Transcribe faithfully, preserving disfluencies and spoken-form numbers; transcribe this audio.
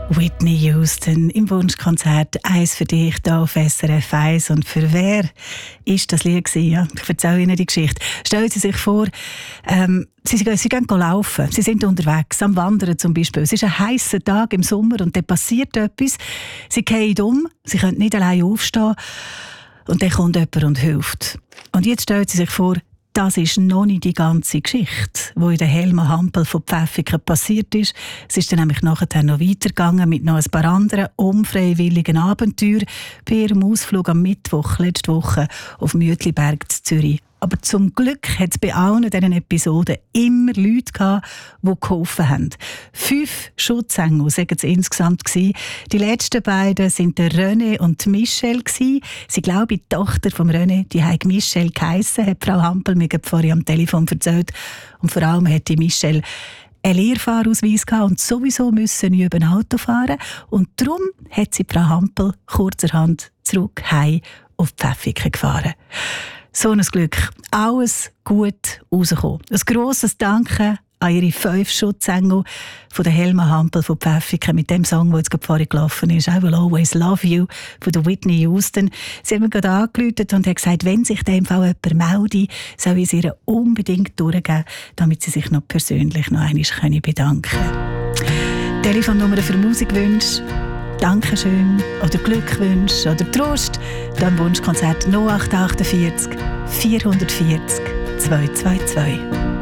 Whitney Houston im Wunschkonzert «Eins für dich» hier auf S R F eins. Und für wer ist das Lied gewesen? Ja, ich erzähle Ihnen die Geschichte. Stellen Sie sich vor, ähm, Sie, sie, sie gehen laufen, Sie sind unterwegs, am Wandern zum Beispiel. Es ist ein heißer Tag im Sommer und dann passiert etwas. Sie fallen um, Sie können nicht allein aufstehen und dann kommt jemand und hilft. Und jetzt stellen Sie sich vor, das ist noch nicht die ganze Geschichte, die in der Helma Hampel von Pfäffiken passiert ist. Es ist dann nämlich nachher noch weitergegangen mit noch ein paar anderen unfreiwilligen Abenteuern bei ihrem Ausflug am Mittwoch letzte Woche auf Mütliberg zu Zürich. Aber zum Glück hat es bei allen diesen Episoden immer Leute gehabt, die geholfen haben. Fünf Schutzengel waren es insgesamt. Die letzten beiden waren der René und die Michelle. Sie glaube, die Tochter von René, die hat Michelle geheissen, hat Frau Hampel mir vorhin am Telefon erzählt. Und vor allem hat die Michelle einen Lehrfahrausweis gehabt und sowieso müssen üben Auto fahren. Und darum hat sie Frau Hampel kurzerhand zurück heim auf Pfäffiken gefahren. So ein Glück. Alles gut rausgekommen. Ein grosses Danke an ihre fünf Schutzengel von der Helma Hampel von Pfäffiken mit dem Song, der jetzt gerade vorhin gelaufen ist. «I will always love you» von der Whitney Houston. Sie haben mir gerade angerufen und hat gesagt, wenn sich in dem Fall jemand melde, soll ich es ihr unbedingt durchgeben, damit sie sich noch persönlich noch einmal bedanken können. Telefonnummer für Musikwünsche, Dankeschön oder Glückwünsche oder Trost, dann Wunschkonzert null acht acht vier vier vier vier zwei zwei zwei.